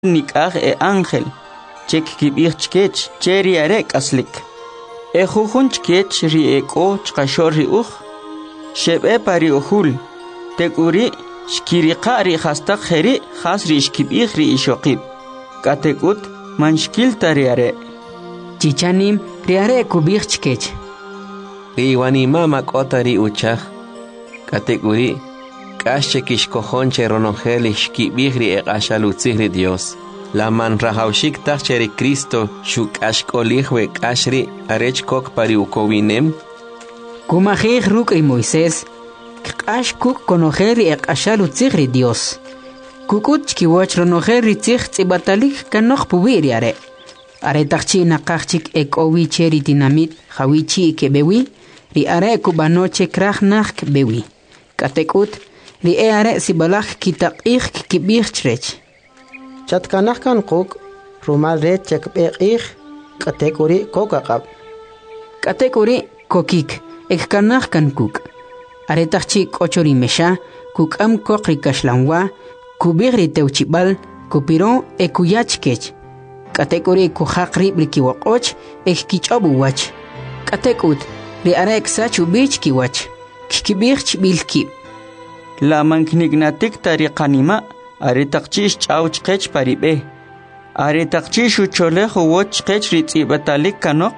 nik'aj ángel chek kib'ij chkech che ri are k'aslik jujun chkech ri ek'o chqaxo'l ri uj xeb'e pa ri ujul tek'u ri' xkiriqa' ri jastaq jeri' jas ri xkib'ij ri ixoqib' k'atek'ut manxkil ta ri are' chichanim ri are' kub'ij chkech ri iwanima mak'ota ri uchaj k'atek'u ri' k'ax che kixkojon che ronojel xkib'ij ri eq'axal utzij ri Dios la man rajawxik taj che ri Cristo xuk'ax k'olij we k'ax ri arech kok pa ri ukowinem kumajij ruk' ri Moisés k'ax kuk' konojel ri eq'axal utzij ri Dios kuk'ut chkiwoch ronojel ri tzij tz'ibatalik kanoj puwi ri are' are tajchi naqaj chik ek'owi che ri tinamit jawi chi kebewi ri are' kub'ano che kraj naj kebewi k'atek'ut ri are' sibalaj kitaq'ij kib'ij chrech chatkanaj kan quk' rumal rech chekb'eq'ij k'atek'u ri' kokaq'ab' k'atek'u ri' kokik ekkanaj kan kuk' are tajchi k'ocho ri mexa kuk'am koq ri kaxlanwa kub'ij ri tewchib'al kupiro ekuyach kech k'atek'u ri kujaq rib' ri kiwoq'och kich'ob' uwach k'atek'ut ri are' ksach ub'ich kiwach kib'ij chb'il kib' la man knik'natik ta ri qanima' are taqchi xch'aw chqech pa ri b'e are taqchi xucholej uwoch chqech ri tz'ibatalik kanoq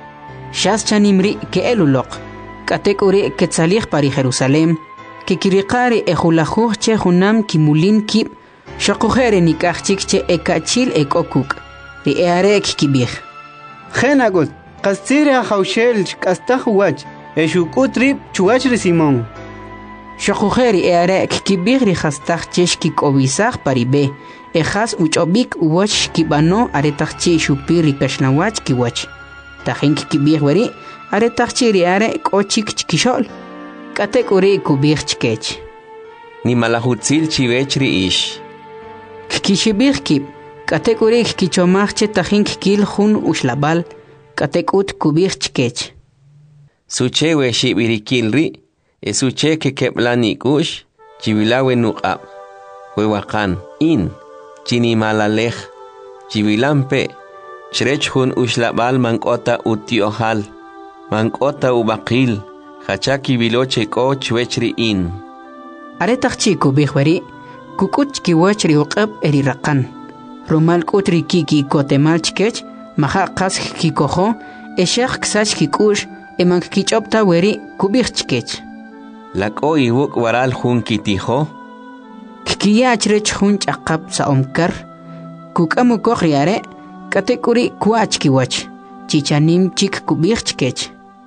xas chanim ri' ke'el uloq k'atek'u ri ketzalij pa ri Jerusalén kikiriqa' ri ejulajuj che junam kimulin kib' xoquje ri nik'aj chik che eka'chil ek'o kuk' ri are' kib'ij jenagut qastziri ajawxel xk'astaj uwach xuk'ut rib' chuwach ri Simón xoquje ri are' kib'ij ri jastaj che xkik'ob'isaj pa ri b'e jas uch'ob'ik uwach xkib'ano are tajchi xupir ri kaxlanwach kiwach tajin kib'ij weri are tajchi ri are' k'o chik chkixo'l k'atek'u ri kub'ij chkech nimalajutzil chiwech ri ix kixib'ij kib' k'atek'u ri kichomaj che tajin kil jun uxlab'al k'atek'ut kub'ij chkech suche we xib'irikil ri suche kekeb'lan ik'ux chiwilawe nuq'ab' we waqan in chinimalalej chiwilampe chrech jun uxlab'al mank'ota utio'jal mank'ota ub'aqil jachaki biloche k'o chwech ri in are tajchi kub'ij weri kuk'ut chkiwach ri uq'ab' eri raqan rumal k'ut ri kikikotemal chkech maja qas kikojo xeq ksach kik'ux eman kich'ob'ta weri kub'ij chkech la k'o iwuk' waral jun kitijo kiyach rech jun ch'aqab' sa'omkar kuk'am ukoq ri are' k'atek'u ri kuach kiwach chichanim chik kub'ij chkech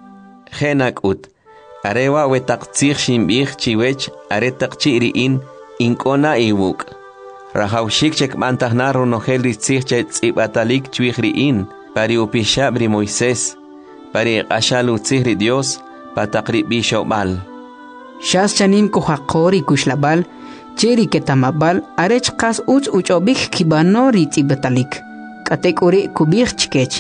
jenak'ut are wa we taq tzij xinb'ij chiwech are taqchi ri in ink'ona iwuk' rajawxik chekb'antaj na ronojel ri tzij che tz'ib'atalik chwij ri in pa ri upixab' ri Moisés pa ri eq'axal utzij ri Dios pa taq ri b'ixob'al xas chanim kujaqo ri kuxlab'al che ri ketamab'al arech qas utz uch'ob'ik kib'ano ri tz'ib'atalik k'atek'u ri kub'ij chkech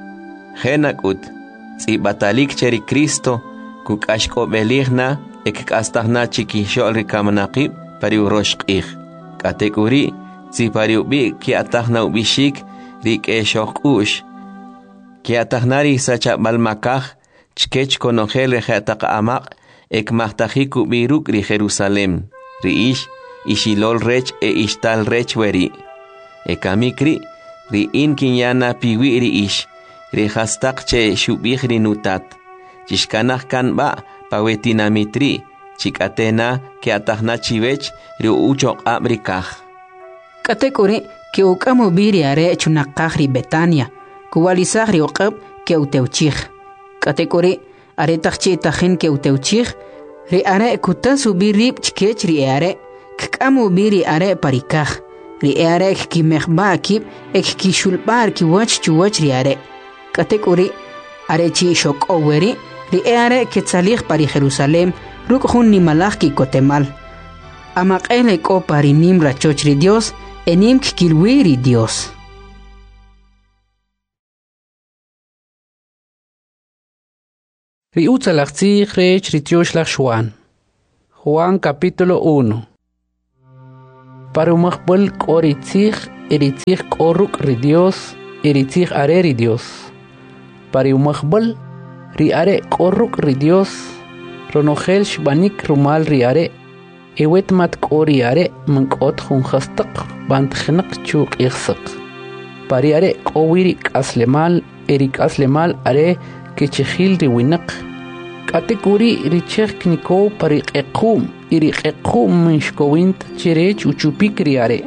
jenak'ut tz'ib'atalik che ri Cristo kuk'axk'ob'elij na ekk'astaj na chikixo'l ri kamanaqib' pa ri urox q'ij k'atek'u ri tzipa ri ub'i' ki'ataj na ub'ixik ri k'exoj k'u'x ki'ataj na ri sachab'al makaj chkech konojel ri je'taq amaq' ekmajtajik ub'i ruk' ri Jerusalén ri ix ixilol rech ixtal rech weri ekamik ri in kinyana piwi' ri ix ri jastaq che xub'ij ri nutat chixkanaj kanb'a pa wetinamit ri chik'atena ki'ataj na chiwech ri uchoq'ab' ri kaj k'atek'u ri ki'uk'am ub'i ri are' chunaqaj ri Betania kuwalisaj ri uq'ab' ke'utewchij k'atek'u ri are tajchi tajin ke'utewchij ri are' kutas ub'i rib' chkech ri are' kk'am ub'i ri are' pa ri kaj ri are' kimejb'a' kib' kixulb'al kiwach chuwach ri are' k'atek'u ri are chi xok'ow weri ri are' ketzalij pa ri Jerusalén ruk' jun nimalaj kikotemal amaq'el ek'o pa ri nim rachoch ri Dios enim kkilwi ri Dios ri utzalaj tzij rech ri tioxlaj Juan capítulo 1 Parumajb'al k'o ri tzij eritzig koruk ri Dios, eritzig are ri Dios. Pari umahbal, ri are koruk ri Dios, ronogel shbanik rumal ri are, ewet mat kori are, mankot hun khastaq, bant khnaq chuk ikhsaq. Pari are kowiri kaslemal, erik aslemal are, kechikhil ri winaq. Kategori richek niko pari qequm, iri qequm minshkowint chirech uchupik ri are.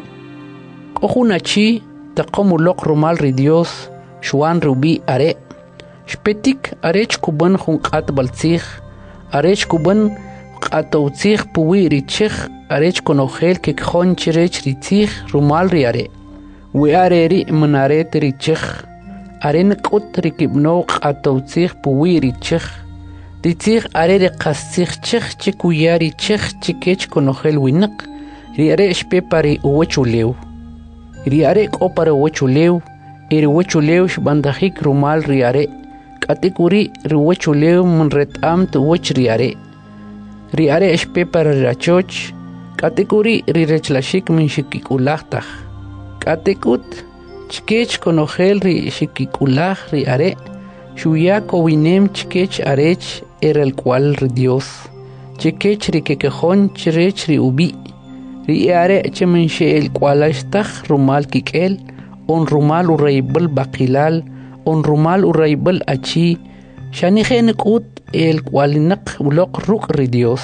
Kohunachi, taqomu lok rumal ri Dios, shuan rubi are. Shpetik arech kuban hun qat baltzig, arech kuban qatoutzig puwi richech, arech konogel kekjon chirech ritzig rumal ri are. We are ri manaret richech, are nkut rikibno qatoutzig puwi richech. Ritzig are re qastzig chech chikuyari chech chikech konogel winaq, ri are shpe pari uwachulew. Ri are kopara uwachulew, iri uwachulew shbandajik rumal ri are. Kategori ri uwachulew munret amt uwach ri are. Ri are shpe para rachoch, kategori ri rechlashik min shikikulah. Katekut chikech konogel ri shikikulah ri are. Shuya kowinem chikech arech era el cual ri Dios. Chikech ri kekejon chirech ri ubi. Ri are chemenshe el cual ashtach rumal kikel, on rumal uraibel bakilal, on rumal uraibel achi, shanigen kut el cual nak ulok ruk ri Dios.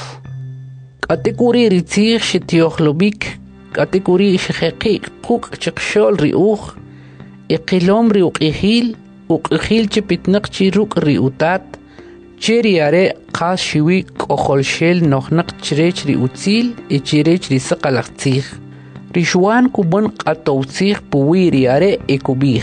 Kategori ri tzig shitiohlobik, kategori shekeki kuk chikshol ri uch, iqilom ri uqihil, uqihil chipitnak chiruk ri utat, chiri are qas shiwi koholshel nohnaq chirech ri utzil e chirech ri saqalaqtzig. Rishuan kuban qatoutzig puwi ri are e kubig.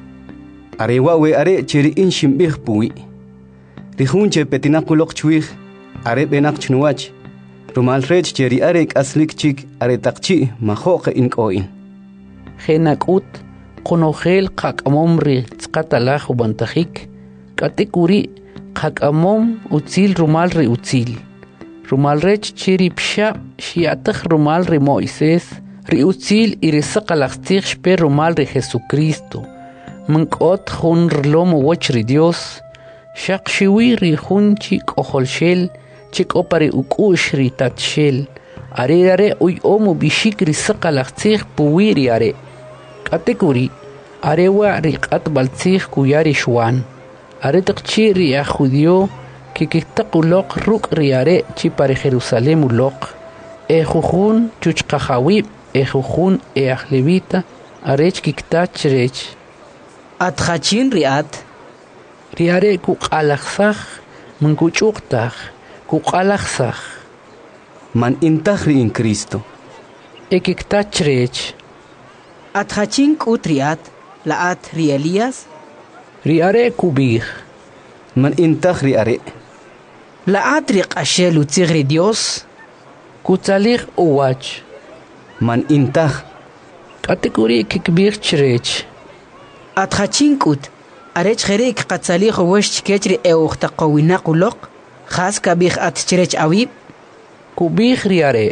Are wawe are chiri in shimbig puwi. Rihun che petinakulok chwig, are benak chnuach. Rumal rech chiri are aslik chik are takchi mahoq in koin. Genakut konogel qakamom ri tzqatalaj ubantajik, katekuri qakamom utzil rumal ri utzil. Rumal rech chiri psha shiataj rumal ri Moisés, ri utzil iri saqalaqtzig shpe rumal ri Jesucristo. Mankot jun rlom uwach ri Dios, shaq shiwi ri jun chik oholshel, chik opari ukush ri tatshel. Are uy omu bishik ri saqalaqtzig puwi ri are. Kategori arewa ri qat baltzig kuyari shuan. Are taqchi ri a judio que ulok ruk ri are chi pare Jerusalem ulok. Jujun chuchqajawib, jujun ahlevita, arech kiktach rech. Atjachin riat. Ri are kuqalaxaj, munkuchuktaj, kuqalaxaj. Man intaj ri in Cristo. Kiktach rech. Atjachin kutriat, laat ri Elías. Ri are kubig. Man intaj ri are. Laat ri qashel utzig ri Dios. Kutzalig uwach. Man intaj. Kategori kikbig chirech. Atjachin kut. Arech kherik qatzalig uwash chikechri euchta qawina qulok. Khas kabig at chirech awib. Kubig ri are.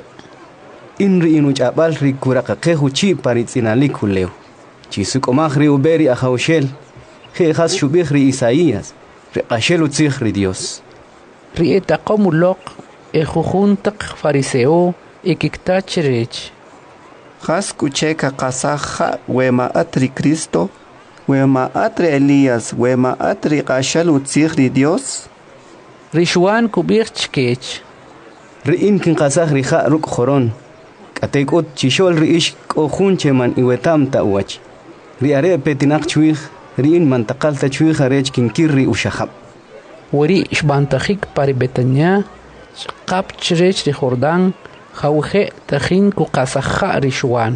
Inri inu chabal ri kuraqaqehu chi paritzinalik huleu. Chisuk omaj ri uberi ajaushel. Khas shubig ri Isaías. Ri qashel utzig ri Dios. Ri etaqom ulok. Jujun taq fariseo. Kiktach rech. Khas kucheka qasaja wema atri Cristo. Wema atri Elías. Wema atri qashel utzig ri Dios. Rishuan kubig chkech. Ri in kin qasaj ri kha ruk khoron. Katekut chishol ri ish kohun cheman iwetam ta uwach. Ri are petinak chwig. Ri in mantaqal ta chwig arech kin kirri ushahab. Wari shbantajik pari Betania. Qap chirech ri Jordán. Jauje tajin ku qasaja rishuan.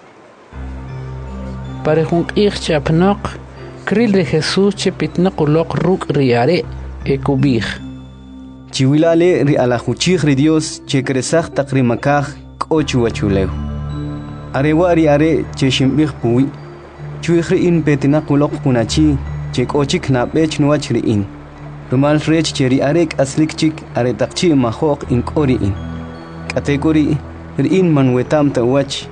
Pare jun ich chapnok. Kril ri Jesús chepitnak ulok ruk ri are e kubig. Chiwilale ri alajuchig ri Dios che kresaj takrimakaj k'ochu wachulew. Arewa ri are che shimbig puwi. Chwig ri in petinak ulok kunachi che k'ochik nabech nuach ri in. Rumal rech che ri are aslik chik are takchi mahok in kori in. Kategori ri in manwetam ta wach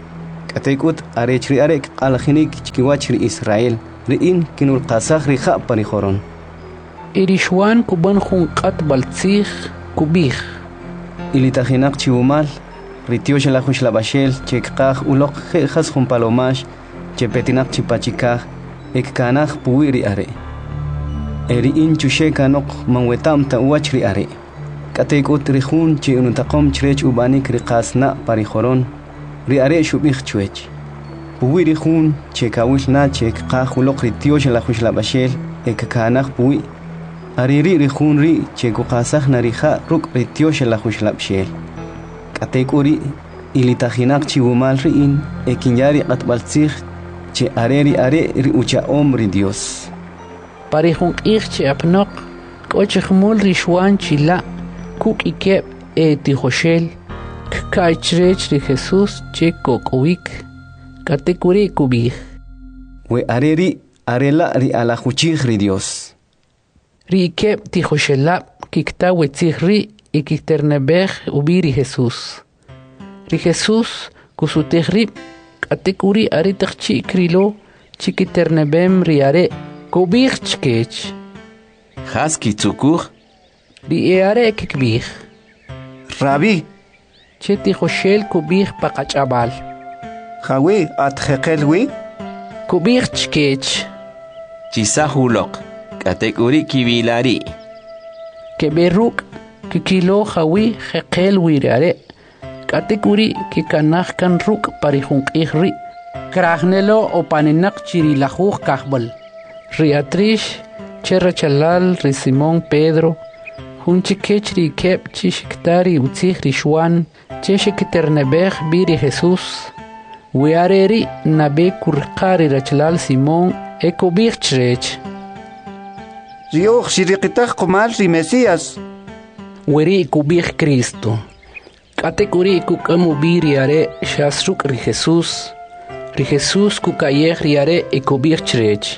Katekut arechri arek alhinik chkiwachri Israel. Riin kinul qasakh riha panihoron. Irishwan kuban junqat baltzig kubih. Ilitajinak chiumal. Ritiosh la hush la bashel chekqaj ulok khas jun palomash chepetinak chipachikaj ekkanaj puwiri are. Eri inchushe kanok manwetam ta uachri are. Katekut rihun chi ununtaqom chrech ubanik riqasna parihoron. Ri are shubih chuech. Puwiri hun chekawil na chekqaj ulok ritiosh la hush la bashel ekkanaj puwi. Ariri rihun ri chekuqasaj narija ruk ritiosh la hush la bashel. Katekuri ilitajinak chiwumal riin ekinyari atbaltzig che areri are ri ucha omri Dios. Parihun che apnok kochmul rishwan chila kuk ikep tijoshel kkaichrech ri Jesus che kokowik katekuri kubih. We areri arela ri alajuchig ri Dios. Ri ikep tijoshela kikta wetzigri ikiternebej ubiri Jesus. Ri Jesus kusutegrib katekuri aritakchi krilo chikiternebem riare kubig chkech. Haski tzukur. Ri eare kikbig. Rabbi. Cheti joshel kubig pakachabal. Jawi atjekelwi. Kubig chkech. Chisahulok. Katekuri kibilari. Keberuk kikilo jawi jekel wirare. Katekuri kikanaj kan ruk parihunk ihri. Kragnelo o panenak chirilajuj kahbal. Riatrish cherrachalal ri Simón Pedro. Hunchikech ri kep chishiktari utzig rishwan. Cheshikiternebej biri Jesus. Wiareri nabe kurkari rachalal Simón ekobig chrech. Rioch shiriqitaj kumal ri Mesías. Weri kubig Cristo. Katekuri kukamu biriare shasruk ri Jesus. Ri Jesus kukayej riare ekubig chrech.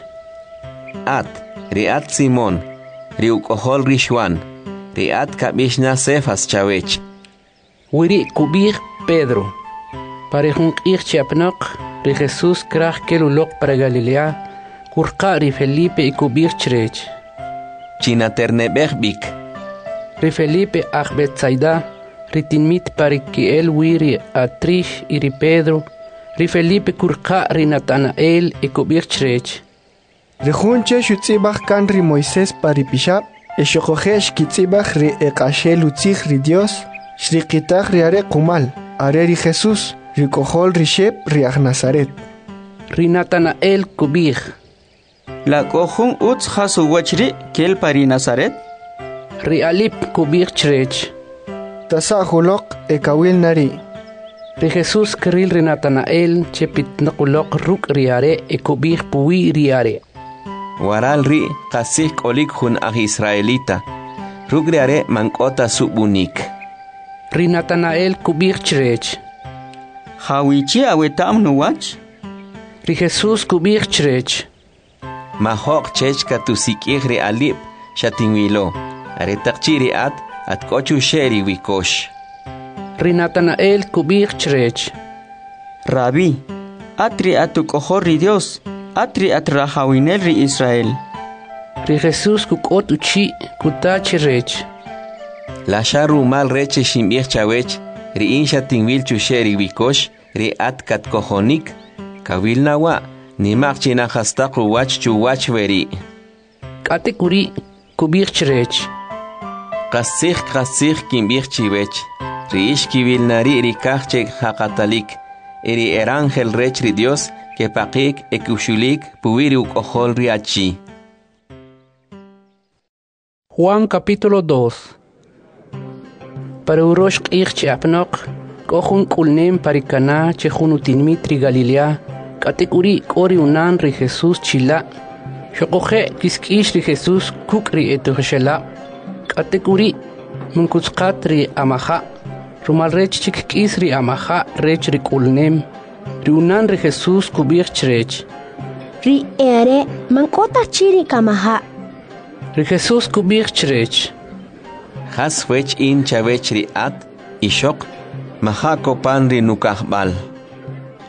Riat Simón. Riukohol rishwan. Riat kabishna sefas chawech. Weri kubig Pedro. Parejunk chapnok. Ri Jesus kraj kelulok para Galilea. Kurqa ri Felipe ekubig chrech. Chinaternebej bik. Ri Felipe Betsaida, ri tinmit parikiel wiri Atrish y ri Pedro, ri Felipe kurqa ri Natanael ekobir chrech. Ri junche shutzibaj kan ri Moisés paripishab, eshokojesh kitzibaj ri ekashel utzig ri Dios, shriqitaj ri are kumal, are ri Jesús, ri kohol ri shep ri Nazaret. Ri Natanael kubij. La kohun utz hasu wachri kel pari Nazaret. Ri alip kubig chrech. Tasahulok ekawil nari. Ri Jesus kril ri Natanael chepitnakulok ruk riare ekubig puwi riare. Waral ri kasik olik hun ag Israelita. Ruk riare mankota subunik. Ri Natanael kubig chrech. Hawichi awetam nuwach. Ri Jesus kubig chrech. Mahok chechka tusikig ri alip shatingwilo. Aretakchiri at kochu sheri wikosh. Ri Natanael kubig chrech. Rabbi, atri atukohor ri Dios, atri atrahawinel ri Israel. Ri Jesus kukot uchi kutachi rech. La sharu mal reche shimbich chawech, ri insha tingwil chusheri wikosh, ri at kat kohonik, kawil nawa, ni makchina hastaku wach chu wach veri. Katekuri kubig chrech. Kasich kimbich chiwech, ri ish kiwil nari ri kachche hakatalik, eri erangel rech ri Dios, que pakik ekushulik puwiri ukohol riachi. Juan capítulo 2. Para urosh q'ich apnok, kohun kulnem parikana chejunutinmitri Galilea, katekuri kori unan ri Jesus chila, shokoje kiskish ri Jesus kukri etushela, katekuri munkutskat ri amaha, rumal rech chikkis ri amaha rech ri kulnem, ri unan ri Jesus kubich chrech. Ri ere mankota chiri kamaha. Ri Jesus kubich chrech. Has wech in chawech ri at, ishok, mahako pan ri nukahbal.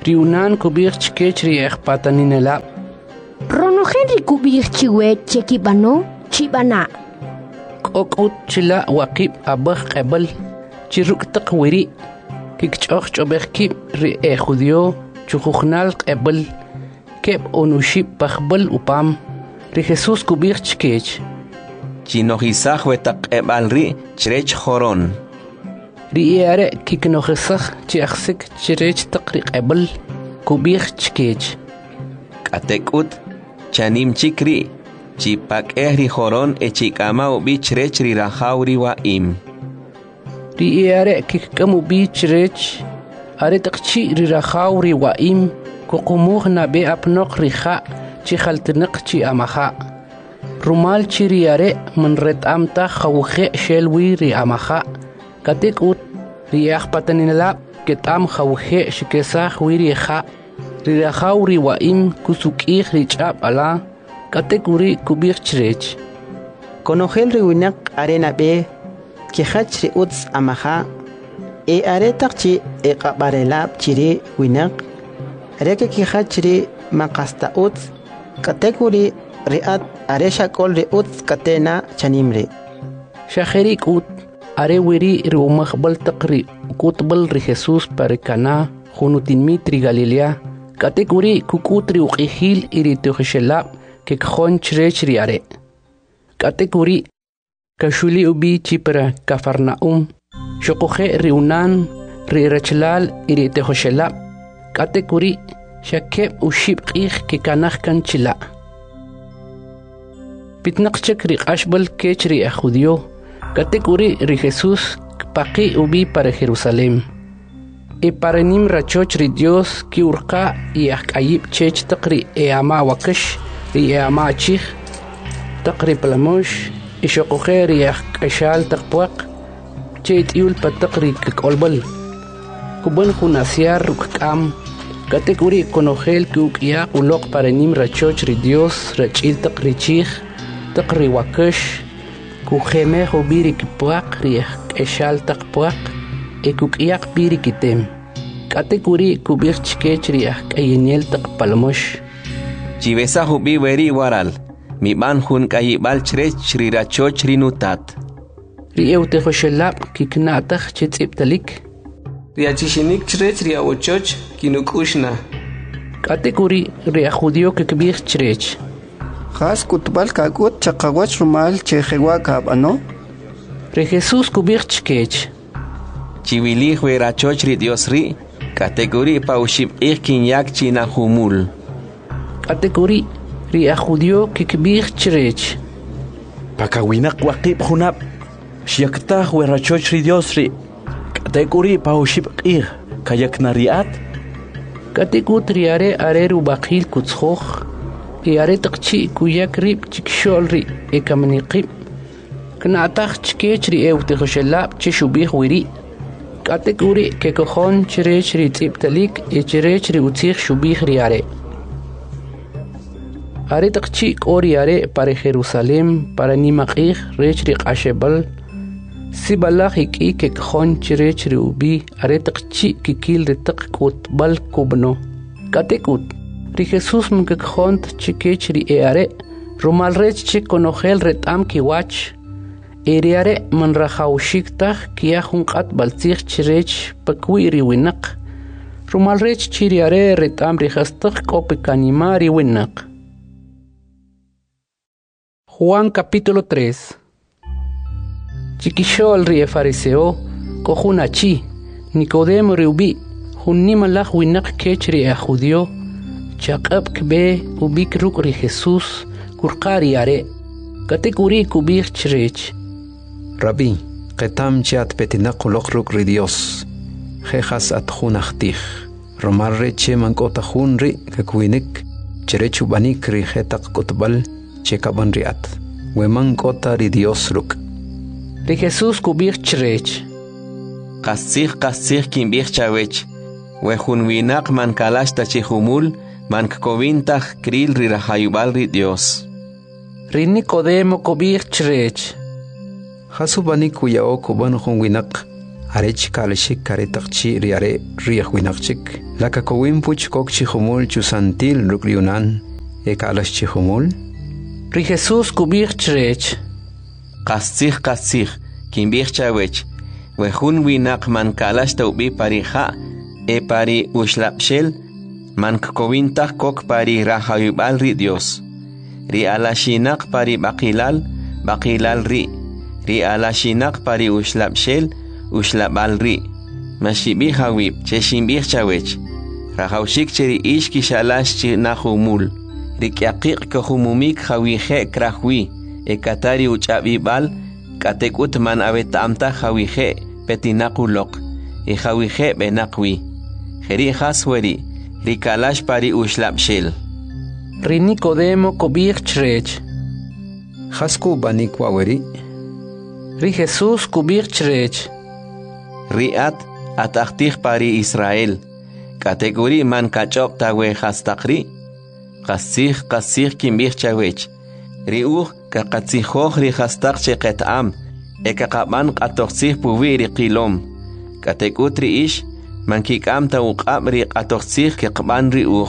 riunan kubir chkech ri ekpataninela. Rono Henry kubir chiwe chekibano chibana. Kokut chila wakib abah qebel chiruk taqwiri kikchoch chobekib ri judio chukhnal qebel keb onushib pakhbel upam ri Jesus kubir chkech. Chinohisaj wetak ebalri chrech joron. Riere kiknohisaj chiaxik chrech taqri qebel kubir chkech. Katekut chanim chikri chipak ehri joron echikama ubi chrech ri rajauri wa im. Riere kikamu bi chrech are taqchi ri rajauri wa im kokumuh na be apnok riha chikhaltnaq chi amaha. Rumal chiriare man retamta khawkhe shelwi ri amaha katikut ri akhpatanila ketam khawkhe shikesa khwiri kha ri khawri wa im kusuki richab ala katekuri kubir chrech Conogel ri winak arena be ki khach ri uts amaha e are taqchi e qabarela chiri winak reke ki khach ri maqasta uts katekuri riat aresha kol ri uts katena chanimre shakhrik ut are wiri ri umakhbal taqri kutbal ri Jesus parikana khunutin mitri Galilea katekuri kukutri uqihil iri tukhshela ke khon chrech ri are katekuri kashuli ubi chipra kafarnaum shoqohe ri unan ri rachlal iri tukhshela katekuri shakeb ushib qih ke kanakh kan chila pitnaqchek ri qashbal kechri judio katekuri ri Jesus paqi ubi para Jerusalem e para nim rachoch ri Dios ki urqa y ayib chech taqri e ama wakash ri e ama chih taqri plamosh e shoqoher y ashal taqpuaq chet yul pataqri kolbal kuban khunasiar rukam katekuri konogel ki uqya uloq para nim rachoch ri Dios rachil taqri chih taqri wakash kujeme hobiri kipuaq riek eshal taqpuaq e kukiak biri kitem katekuri kubir chkech riek ayeniel taqpalmosh Chibesa hubi weri waral mi ban hun kayibal chrech rirachoch rinutat riewte khoshelab kiknatach chitsiptalik riachishinik chrech riawochoch kinukushna katekuri riajudio kikbir chrech Khas kutbal kakut chaqawach rumal chejewa kabano. Re Jesus kubir chkech. Chiwili huerachoch ri Dios ri kategori paushib kinyak china humul. Kategori ri ajudio kikbir chrech. Pakawinak waqib hunab. Shiakta huerachoch ri Dios ri kategori paushib kayak nariat. Kategut riare areru bakhil kutskhoch. Iare taqchi kuyak rib chikshol e kamniqib knaataq chkech ri ewte khoshela chishubih wiri kategori ke kokhon chrech ri tiptalik e chrech ri utzikh shubih riare are taqchi oriare para Jerusalem para nimaqih rech ri qashebal sibalakh iki ke kokhon chrech ri ubi are taqchi kikil ri taqkut bal kubno katekut ri Jesus mkkhont chikech ri eare rumal rech chikonogel retam kiwach eriare man rahaushikta kia hunqat baltzich chrech pakwi ri winaq rumal rech chiriare retam ri khastaq kopikanima ri winaq Juan capítulo 3 Chikishol ri fariseo kohunachi Nicodemo ri ubi hunnima lach winaq kech ri judio Chaqab kbe ubik ruk ri Jesus kurqari are katekuri kubir chrech Rabbi qetam chat petina qoloq ruk ri Dios jejas at khunaqtij romar reche mankota khunri kakwinik cherechu banik ri jetaq kutbal chekaban riat weman kota ri Dios ruk ri Jesus kubir chrech qasih kimbir chawech we hunwinaq man kalashta chihumul man kkovintah kril ri rahayubal ri Dios. Ri Nicodemo kubir chrech. Hasubani kuyao kuban hunwinak arech kalashik aretaqchi riare riahwinaqchik lakakowin puch kokchi humul chusantil rukriunan ekalashchi humul ri Jesús kubich chrech qastzij kimbich chawech wejun winaq man kalash tawbi parija pari ushlapshel man kokowintaq kok pari rahayubal ri Dios ri alashinaq pari baqilal ri alashinaq pari ushlapshel ushlabal ri mashibi hawib cheshimbich chawech rahawshik cheri ishki shalash chi nahumul ri kyaqiq kohumumik hawije krahwi ekatari uchabibal katekut man abetamta hawije petinaquloq hawije benaqwi jeri hasweri ri kalash pari ushlapshel ri Nicodemo kubich chrech hasku banik waweri ri Jesús kubich chrech riat ataqtij pari Israel kategori man kachop tawe hastaqri qasij kimbich chawech riuj kaqatzijoj ri hastaq cheqetam ekaqaban qatoqsij puwi ri qilom katekut ri ish man kik'am ta uq'ab ri qatoqsij keqban riuj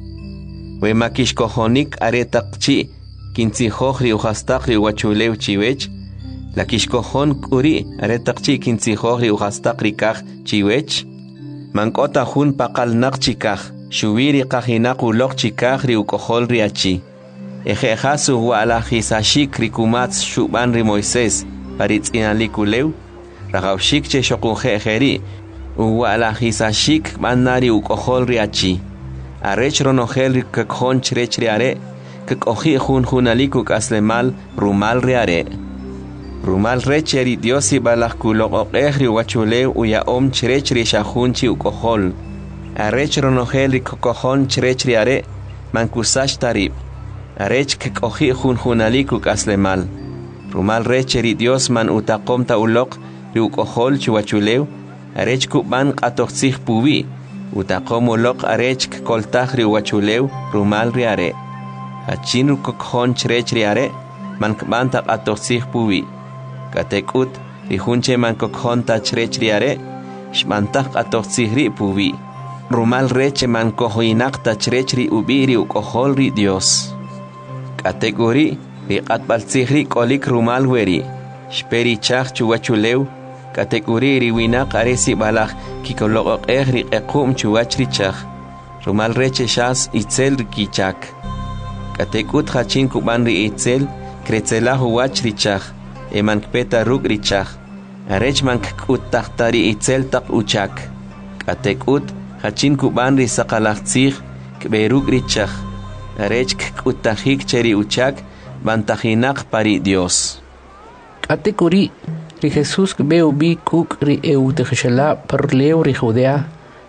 we makishkojonik aretaqchi kintzijoj ri uhastaq ri wachulew chiwech la kishkojon kuri aretaqchi kintzijoj ri uhastaq ri kaj chiwech mankota jun paqalnaq chikaj shubiri qajinaq uloq chikaj ri ukojol ri achi ejejasu wala jisashik ri kumats shuban ri Moisés paritz'inalikulew rajawshik che shoqujejeri wala jisashik manari ukojol ri achi arech ronojel ri kakjon chrech ri are kakoji junaliku kaslemal rumal ri are rumal recheri Diosi balaj kuloqoqej ri wachulew uyaom chrech ri shajunchi ukojol arech ronojel ri kokojon chrech ri are mankusash tarib arech kakoji junaliku kaslemal rumal recheri Dios man utaqom ta uloq ri ukojol chi wachulew arech kuban qatoqsij puwi utaqom uloq arech koltaj ri wachulew rumal ri are hachin kokjon chrech ri are man kbanta qatoqsij puwi katekut ri junche man kokjon ta chrech ri are shmantaj qatoqsij ri puwi rumal reche man kojoinaq ta chrech ri ubi ri ukojol ri Dios kategori ri qatbaltzij ri kolik rumal weri shperi chaj chuwachulew kategori ri winaq aresi balaj kikoloqoqej ri qequm chuwach ri chaj rumal reche shas itzel ri kichak katekut hachin kuban ri itzel kretzelah wach ri chaj eman kpeta ruk ri chaj arech man kut tahtari itzel taq uchak katekut hachin kuban ri saqalaqtzij kberuk ri chaj arech kutajik cheri uchak bantajinaq pari Dios kategori ri Jesús kbeu bi kuk ri eutejshala parleu ri Judea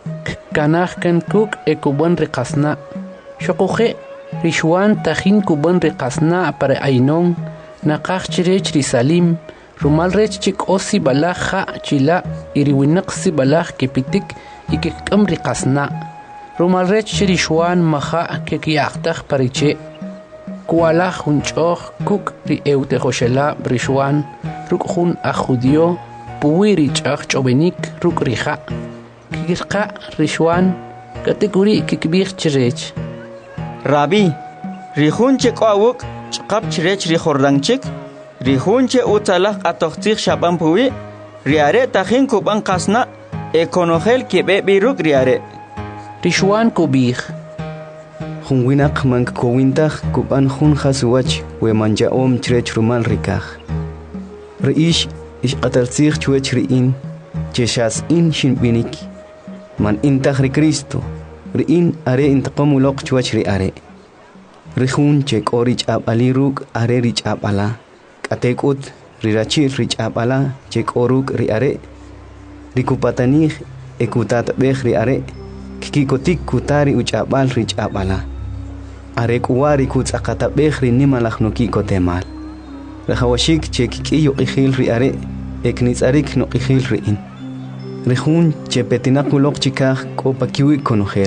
kanaj kan kuk ekuban ri qasna shoquje ri Juan tajin kuban ri qasna para ainon naqaj chrech ri Salim rumal rech chik osi balaja chila iri winaqsi balaj kepitik ikekam ri qasna rumal rech ri Juan maja kekiyaqtaj pariche kuala junchoj kuk ri eutejshala ri Juan ruk jun a judio puwiri chaj chobenik ruk rija kikirqa ri Juan kategori kikbich chrech Rabbi ri junche qawuk chqap chrech ri jordangchik ri junche utalaq atoqtij shaban puwi ri are tajin kuban qasna ekonojel kebe ruk ri are ri Juan kubich Junwinaq man kowintaj kuban jun haswach we manjaom chrech rumal rikaj Reish ish qataltzij chuech riin cheshas in shinbinik man intaj ri Cristo riin are intaqamuloq chuech ri are rihun chek orich abali ruk are rich abala katekut rirachi rich abala chek oruk ri are rikupatanij ekutat bej ri are kikikotik kutari uchabal rich abala are kuwari kutzaqata bej ri nimalaj nokikotemal Rehawashik chekiki yoqijil ri are eknitzarik noqijil riin rihun chepetinaquloq chikaj k'opakiwi konojel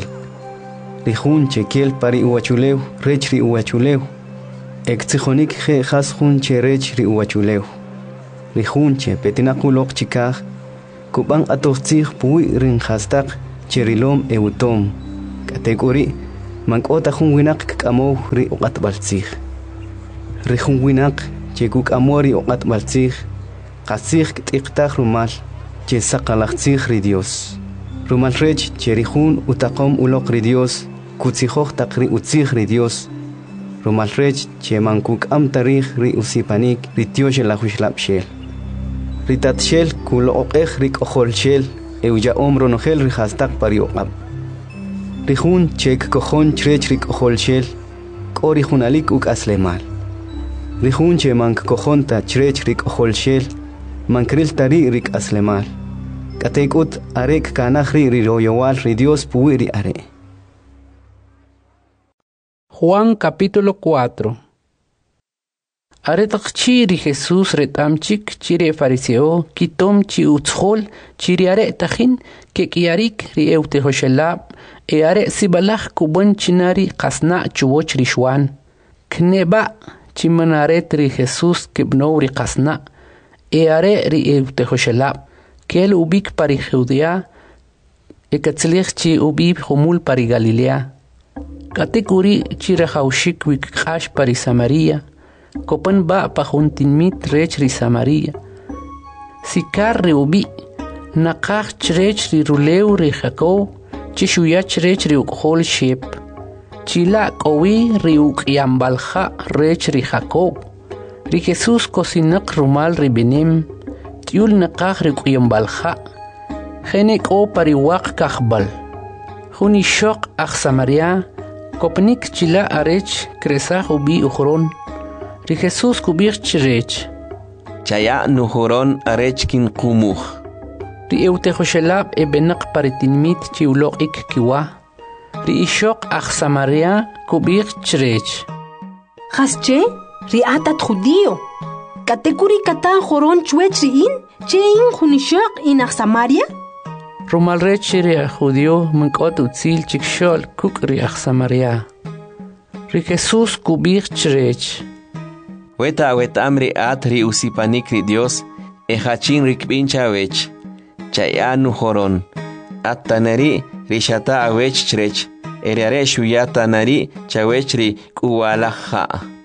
rihun chekel pari uwachulew rech ri uwachulew ektzijonik je jas jun che rech ri uwachulew rihun chepetinaquloq chikaj kuban atoxtzig puwi rin khastaq cherilom eutom kategori mankota jun winak kamo ri uqat baltzig ri jun winak chekuk amori uqat baltzig qasig tiqtaq rumal che saqalaqtzig ri Dios rumal rech cherihun utaqom uloq ri Dios kutzijoj taqri utzig ri Dios rumal rech che mankuk am tarikh ri usipanik ri Dios la hushlapshel ritat shel kulo oqej rik ojol shel euja omro nogel ri hastak parioqab rihun chek kojon chrech rik ojol shel qori hunalik uk aslemal rihun che mank kojonta chrech rik ojol shel mankril tari rik aslemal katekut arek kanahri ri royowal ri Dios puiri are. Juan capítulo 4. Aretak chiri Jesús retamchik chiri fariseo kitom chi utschol chiri are tajin ke kiarik ri eute hoshelab e are sibalach kubon chinari qasna chuwoch rishwan kneba chimanaret ri Jesús kibno ri qasna e are ri eute hoshelab kel ubik pari Judea e katzlich chi ubib humul pari Galilea katekuri chiri haushik wik qash pari Samaria Kopan ba pajuntinmit rech ri Samaria. Sikar ri ubi. Nakach rech ri ruleu ri Jacob. Chishuyach rech ri ukhol shep. Chila kowi ri ukyambalja rech ri Jacob. Ri Jesus kosinak rumal ri benem. Tiul nakach ri ukyambalja. Genek o pariwak kachbal. Juni shok ach Samaria. Kopnik chila arech kresach ubi ukhron. Ri Jesús kubich chirech. Chaya nuhuron arech kin kumuh. Ri eutehoshelab e benak paritinmit chiulok ik kiwa. Ri ishok ach Samaria kubich chirech. Hasche, ri atat judío. Katekuri kata joron chuech ri in, che in junishok in ach Samaria? Rumal rech ri judío munkot utzil chikshol kuk ri ach Samaria. Ri Jesús kubich chirech. Weta amri atri usipanik ri Dios hachin rikbincha wech chaya nuhoron attanari rishata awech chrech eriare shuyata nari chawech ri kuwalaha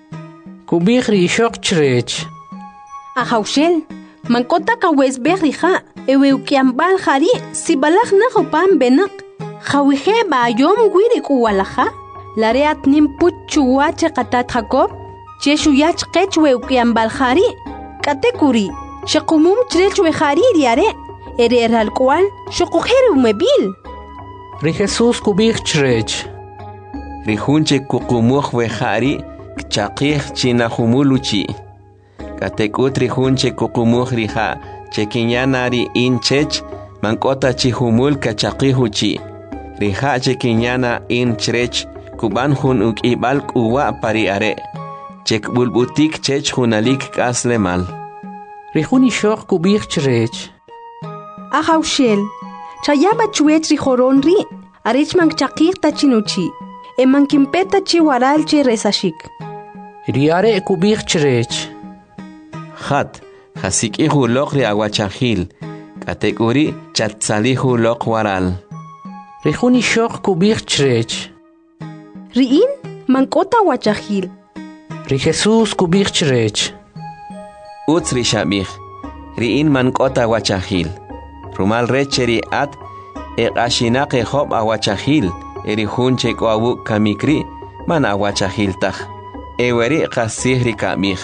kubich ri shok chrech Ahaushel mankota kawes berriha eweukiambal hari sibalach na hopam benak khawihe ba yom gwiri kuwalaha lareat nimput chuwache qatat Jacob Cheshuyach qechwe ukiambal khari katekuri shaqumum chrechwe khari riare eral kwal shoqojer umebil Ri Jesús kubich chrech Ri hunche kuqumuj we khari kchaqih china humuluchi katekut ri hunche kuqumuj riha chekinyanari inchech mankota chi humul kachaqihuchi riha chekinyana in chrech kuban hun ukibal kuwa pari are Chek bulbutik chech hunalik kaslemal. Rihuni shok kubich chrech. Ahaushel. Chayaba chuech rijoron ri. Arich mank chakir tachinuchi. E mankimpeta chi waral chi resashik. Riare kubich chrech. Khat. Hasik ihu lok ri awachahil. Katekuri chatsalihu lok waral. Rihuni shok kubich chrech. Riin mankota wachahil. Ri Jesús kubich chrech. Utz ri shabich. Riin mankota wachahil. Rumal recheri at ashinak hob awachahil. Eri hunche ko awu kamikri man awachahil tach. Eweri qasih ri kamich.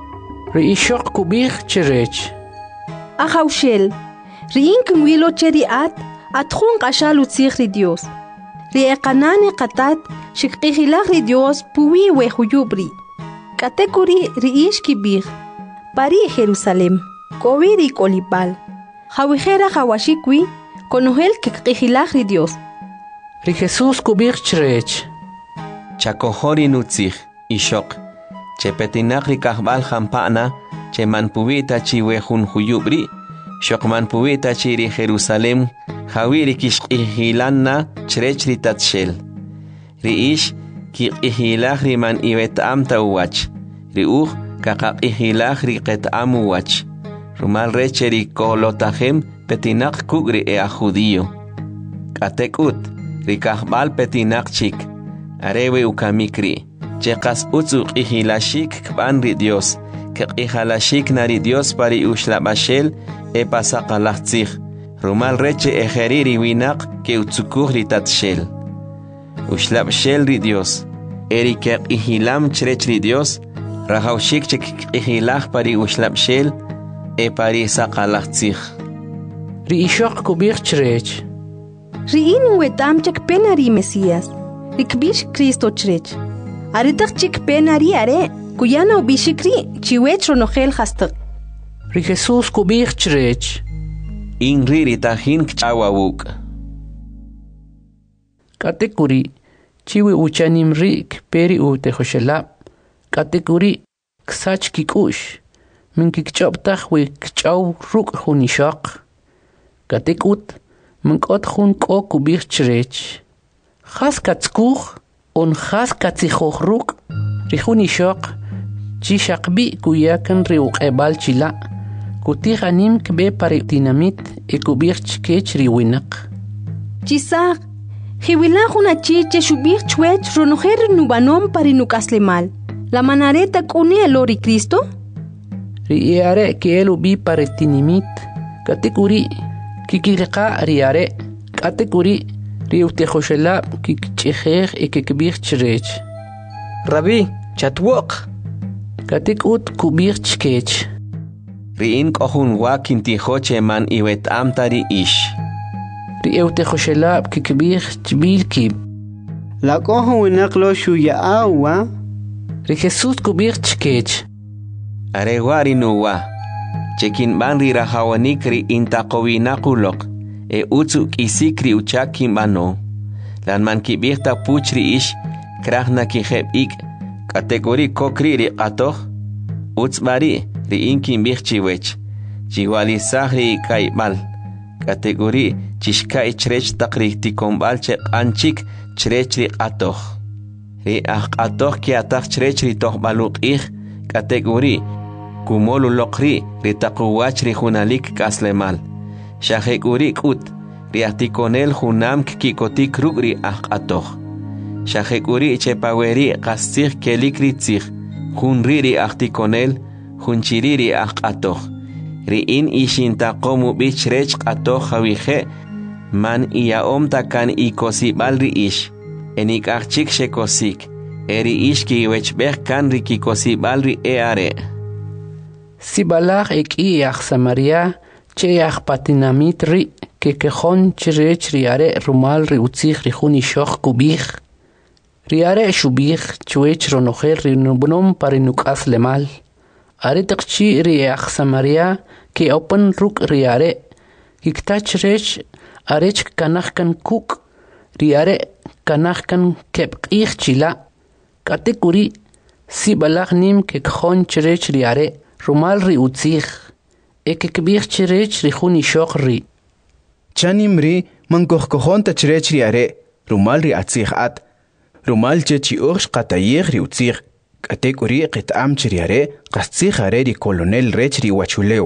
Ri ishok kubich chrech. Ahaushel. Riin kumwilo cheri atjun qashal utzig ri Dios. Ri eqanane qatat shikqihilach ri Dios puwi we huyubri. Katekuri riish kibir. Pari Jerusalem. Koviri kolipal. Jawijera jawashikwi. Konohel kikihilach ri Dios. Ri Jesús kubich chrech. Chakohori nutzig. Ishok. Chepetinach ri kahbal jampana. Che manpuita chiwe hun huyubri. Shok manpuita chiri Jerusalem. Jawiri kishkihilanna chrech ri tatshel. Riish. Kikihilach ri man iwet am tawach. Riuch kakakihilach ri qet amuwach. rumal recheri kolotajem petinak kugri a judío. Katekut, rikahbal petinak chik, arewe ukamikri, chekas utzuk ihilashik kbanri Dios, kek ihalashik nari Dios pari ushlabashel e pasakalachtzich, rumal reche ejeriri winak ke utzukuri tatshel. Ushlabshel ri Dios, eri kek ihilam chrechri Dios, rahaushik chek ihilach pari ushlabshel e pari sakalachtzich. Ri ishok kubir chrech. Riin wetam chek penari Mesías. Rikbish Cristo chrech. Aritak chik penari are. Kuyana ubishikri chiwech ronogel hastak. Ri Jesús kubir chrech. Inri tahin kchawawuk. Katekuri chiwi uchanim rik peri u tehoshelab. Katekuri ksach kikush. Min kikchoptach we kchaw ruk hunishak. Katekut Mengkot hun ko kubir chrech. Khas katskuch on khas katsichochruk. Rihuni shok. Chi shakbi kuyakan riuk ebal chila. Kutihanim kbe pari dinamit e kubir chkech riwinak. Chisak. Hiwila huna chiche shubir chwech ronoher nubanom pari nukaslemal. La manareta kune elori Cristo? Riare ke elu bi pari dinamit. Katekuri. Kikilqa riare, katekuri, riutejoshelab, kikchejej y kikbir chrech. Rabbi, chatwok. Katekut kubir chkech. Riin kohun wakin tijoche man iwet amtari ish. Riutejoshelab, kikbir chbil kib. La kohun winaklo shuya awa. Ri Jesús kubir chkech. Arewari nuwa. Chekin banri rahawanikri intaqowinakulok e utzuk isikri uchakin bano. Lan man kibirta puchri ish krahna kijeb ik kategori kokri ri qatoh utzbari ri inkin birchiwech. Chiwalisahri kaibal kategori chishka ichrech takri tikombal che anchik chrech ri qatoh. Ri qatoh ki atah chrech ri tohbaluk ik kategori kumolu lokri ritakuwach ri hunalik kaslemal. Shahekuri kut riatikonel hunam kikotik rugri atoh. Shahekuri chepaweri kastir kelikri tzich. Hunriri ahtikonel hunchiriri atoh. Riin ishintakomu bichrech atoh hawihe man iaom takan ikosibal ri ish. Enik achik shekosik. Eri ish ki wechbeh kan ri kikosibal ri eare. Sibalach ekiach Samaria cheach patinamit ri que quejon chrech riare rumal riutzich rijuni shoch kubich. Riare shubich chuech ronojer rinubnom parinukas lemal. Are takchi riach Samaria que open ruk riare. Kiktach rech arech kanachkan kuk. Riare kanachkan kepich chila. Katekuri sibalach nim que quejon chrech riare. Rumal ri utzich, ekekbir chrech ri juni shok ri. Chanim ri mankohkohon ta chrech ri are, rumal ri atzich at. Rumal chechi ursh qatayech ri utzich, katek uri qitam chri are, qastzich are ri kolonel rech ri wachuleo.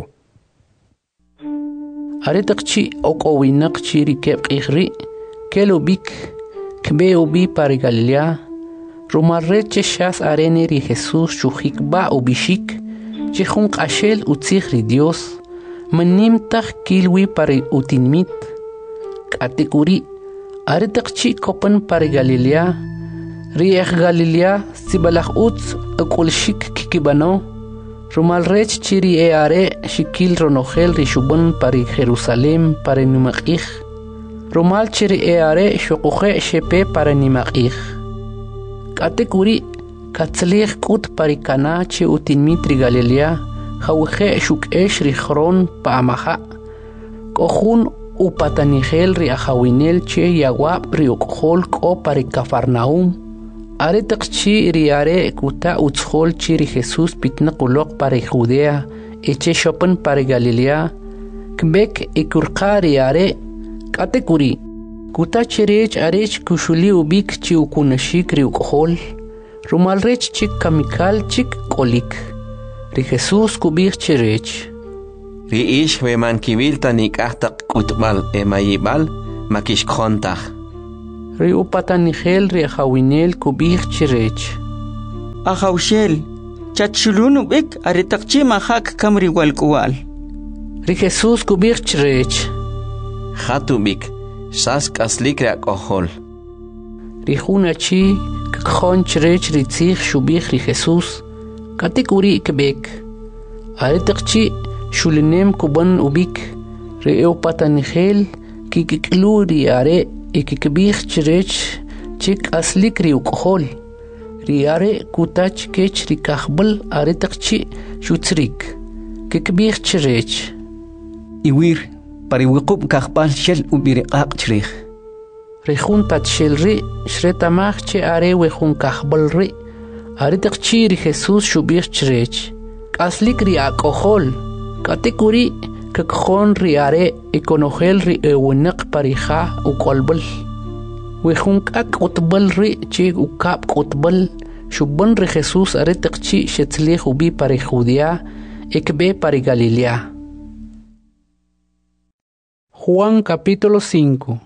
Are takchi oko winak chi ri kebqich ri, kelo bik, kbe ubi pari Galilea, rumal reche shas arene ri Jesus chuhik ba ubishik, Chihun qashel utzich ri Dios, manim tach kilwi pari utinmit. Katekuri, aritak chi kopan pari Galilea, riech Galilea sibalach utz akulshik kikibano, rumal rech chiri are shikil ronogel rishubun pari Jerusalem pari numakich, rumal chiri are shokuche shepe pari nimakich. Katekuri, Katzlich kut parikana che utinmitri Galilea, hauche shuk esh richron paamaha. Kohun upatanigel ri ahawinel che yawab ri ukhol ko parikafarnaum. Are takchi riare kuta utzhol chi ri Jesus pitnakulok pari Judea, eche shopen pari Galilea. Kbek ikurqa riare katekuri. Kuta chirech arech kushuli ubik chi ukunashik ri ukhol. Rumal rech chik kamikal chik kolik. Ri Jesus kubir chirech. Riish we man kivilta nikahtak kutbal emayibal makishkhontaj. Riupata nigel riajawinel kubij chirech. Ajawshel, chachulunu bik aritakchi mahak kamri walkuwal. Ri Jesús kubij chirech. Hatubik, sask aslik reakohol. Ri hunachi kkhon chirech ritzich shubij ri Jesús. Katikuri kebek. Aritakchi shulinem kuban ubik. Riupata nigel kikiklu riare ikikbih chirech chik aslik riukhol. Riare kutach kech rikahbal aritakchi shutzrik. Kikbih chirech. Iwir, pariwikub kahbal shel ubiriqaq chirich. Rihun tatshel ri, shretamach che are wehun kahbal ri. Aritakchi ri Jesús shubih chirech. Aslik riakohol. Katikuri kakkhon riare ikonogel ri ewinak parija ukolbal. Wehun kak utbal ri chig ukap utbal. Shubban ri Jesús aritakchi shetzlich ubi pari Judea ekbe pari Galilea. Juan capítulo 5.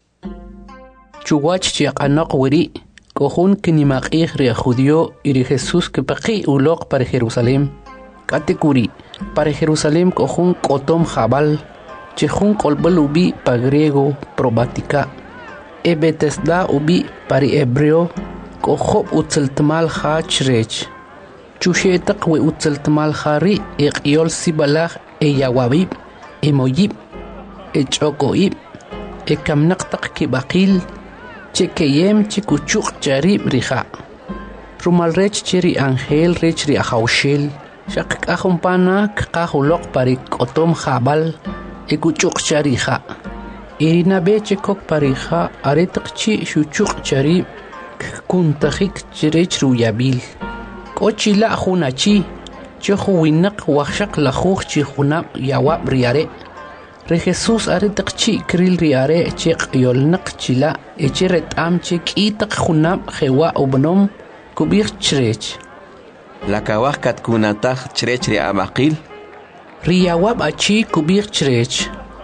Chuwach chiaqanaq wiri kohun kinimaqih ri judío iri Jesús kepaqi uloq pari Jerusalem. Katikuri para Jerusalem kohun kotom jabal chejun kolbal ubi pa griego probatica e Betesda ubi pari hebreo kohob utzeltmal ha chrech chushetaq we utzeltmal hari e qiyol sibalaj e yawabib e moyib e chokoib e kamnaqtaq kibaqil chekeyem chikuchuq charib riha rumal rech chiri angel rech ri ajawshel Shak kahumpana kahulok pari kotom jabal ekuchuk chariha. Irina beche kok pariha aretakchi shuchuk chari kuntajik chirech ruyabil. Kochila hunachi chohu winak wahshak lahuch chihunab yawab riare. Re Jesús aretakchi kril riare chek yolnak chila echeret amche kitak hunab jewa ubnom kubir chirech. La kawah kat kunataj chrech ri abaqil. Riyawab achi kubir chrech.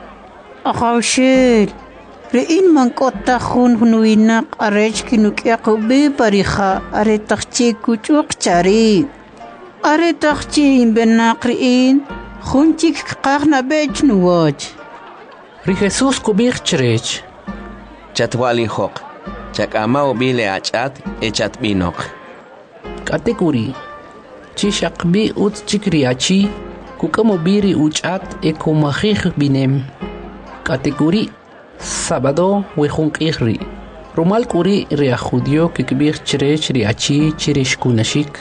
Ajawshel. Rein mankota hun hunuinak arech kinukiakubi parija aretakchi kuchuk chari. Aretakchi imbenak rein hunchik kakna bech nuwach. Ri Jesús kubir chrech. Chatwali hok. Chak ama ubile achat echat binok. Katekuri. Chishakbi ut chikriachi kukamobiri uchat ekumajih binem. Katekuri sábado wejunkihri. Rumal kuri ria judio kikbir chirech riachi chirishkunashik.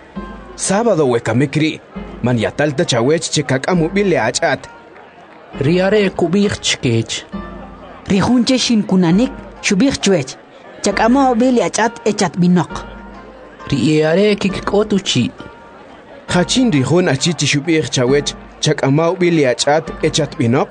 Sábado wekamikri man yatalta chawech chikakamubile achat. Riare kubir chkech. Rihunche shinkunanik shubir chwech. Chakamobile achat echat binok. Riare kikkotuchi. Hachin rihun achichi shubir chawech chakamau bili achat echat binok.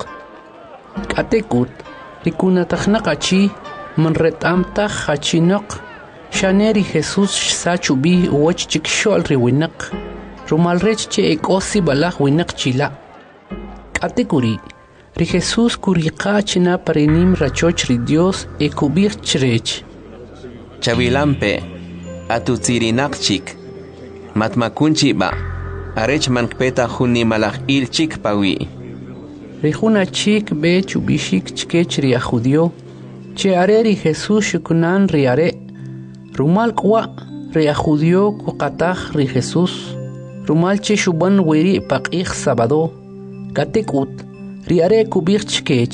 Katekut rikunatajnaqachi manretamtaj hachinok shaneri Jesús sachubi uwach chikshol riwinak rumalrech che ekosi balaj winak chila. Katekuri ri Jesús kuriqa china parinim rachoch ri Dios ekubir chrech. Chavilampe atutsirinaqchik matmakunchi ba arech mankpeta junni malaj ilchik pawi. Rijuna chik be chubishik chkech ria judio che areri Jesús shukunan riare rumal kwa ria judio kuqataj ri Jesús rumal che shuban wiri paqih sábado katekut riare kubir chkech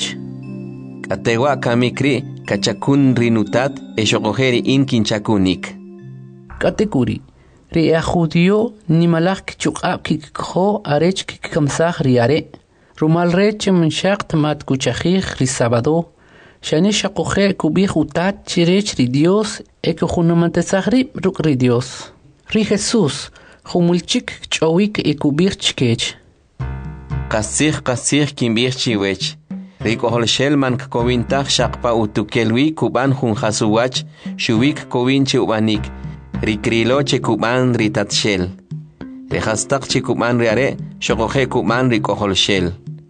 katewa kamikri kachakun rinutat eshoqojeri inkinchakunik katekuri ria judio nimalaj kichuqab kikho arech kikamsaj riare rumal rech mshaqt mat kuchajij ri sábado shani shaqoje kubij utat chirech ri Dios ekujunamantesajri ruk ri Dios ri Jesús humulchik ch'owik ekubij chkech qasij kimbij chiwech rikohol shelman kowintaj shaqpa utukelwi kuban jun jasuwach shubik kowinchi ubanik rikriloche kuban ritatshel rehastaq chikuban riare shoqoje kuban rikohol shel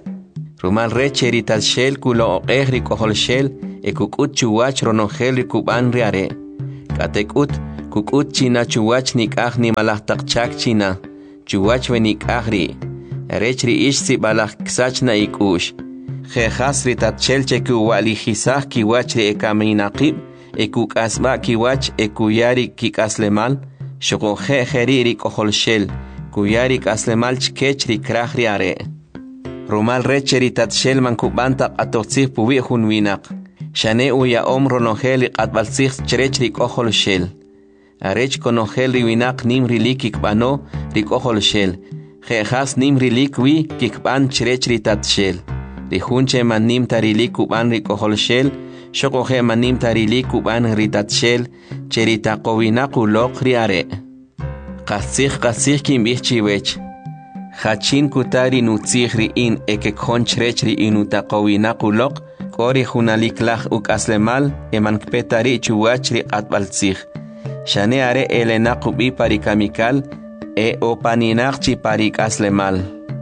Rumal re cheri tal shel kulo oqehri kohol shel ekukut chuwach ronongel rikuban riare. Katekut kukut china chuwach nikah ni malahtak chak china. Chuwach we nikahri. Rechri ish si balak ksach na ikush. Jejas ritat shel cheku wali hisah kiwach re ekaminaqib. Ekuk asba kiwach ekuyari kikaslemal. Shokoje jeriri kohol shel. Kuyari kaslemal chkech rikrah riare. Rumal recheri tatshel man kubanta atotzih puwi hunwinak. Shane uya ronogeli qatbalsih cherech rikohol shel. Arech konogel riwinak nim rilik ikbano rikohol shel. Jejas nim rilik wi kikban cherech ritatshel. Rihunche man nim tarilik kuban rikohol shel. Shokoje man nim tarilik kuban ritatshel. Cheritakowinak ulok riare. Qasih kimbih chiwech. Hachin kutari nutzihri in ekekhonchrechri inutaqowinakulok kori hunaliklaj ukaslemal emankpetari chuwachri atbaltzih. Shane are elenaqubi parikamikal opaninaqchi parikaslemal.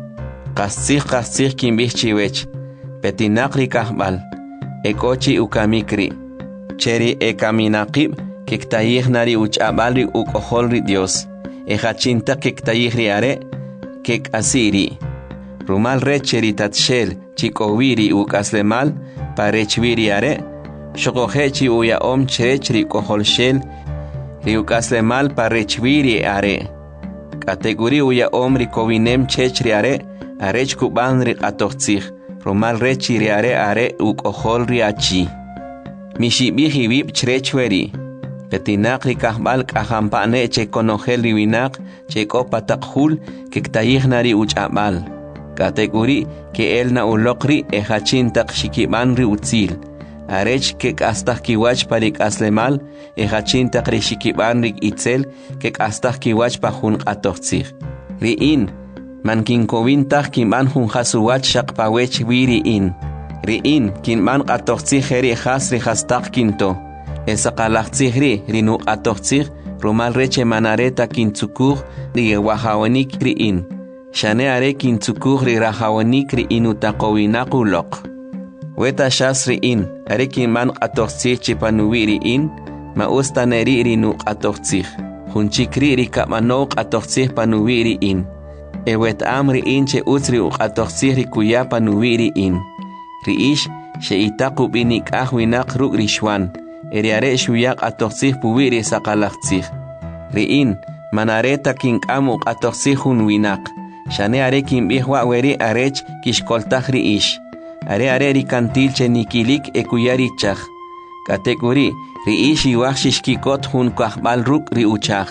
Qasih kimbih chiwech. Petinaqri kahbal. Ekochi ukamikri. Cheri ekaminaqib kektayihnari uchabalri ukoholri Dios. Hachinta kektayihri are kek asiri. Rumal recheri tatshel chikowiri ukaslemal parechwiri are. Shokohechi uya cherechri koholshel ri ukaslemal parechwiri are. Kategori uya rikowinem chechri are arech kubanri atochtzih. Rumal rechiri are ukoholri achi. Mishibihi vip cherechweri. Petinaqri kahbal kahampane che konogel riwinak che kopatakhul kektayiknari uchabal. Kategori ke elna ulokri ehachin takshikibanri utzil. Arech kek astah kiwach parik aslemal ehachin takri shikibanri itzel kek astah kiwach pahun atochtzih. Riin mankin kowintah kiman hun hasuwach shakpawech wiriin. Riin kinman atochtzih heri hasri hastak kinto. Esaqalaqtzihri rinu atochtzih rumal reche manareta kintzukuj ri wahawanik riin. Shane are kintzukuj ri rahawanik riin utaqowinaquloq. Weta shas riin are kinman atochtzih chipanuwi riin ma ustaneri rinu atochtzih. Hunchikri ri kapanoq atochtzih panuwi riin. Ewet am riin che utzri atochtzih ri kuya panuwi riin. Riish she itaqubinik ahwinak ruk rishwan. Eriare shuyak atochtzih puwiri saqalaqtzih. Riin manareta kink'amuk atochtzih hunwinak. Shane are kimbihwa weri arech kishkoltaj riish. Are rikantil che nikilik ekuyarichaj. Kategori riish iwaj shishkikot hun kahbal ruk riuchaj.